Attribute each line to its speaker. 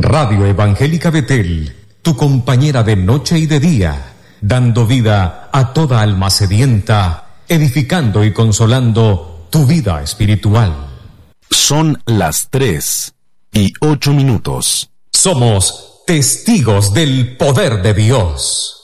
Speaker 1: Radio Evangélica Betel, tu compañera de noche y de día, dando vida a toda alma sedienta, edificando y consolando tu vida espiritual.
Speaker 2: Son las 3:08.
Speaker 1: Somos testigos del poder de Dios.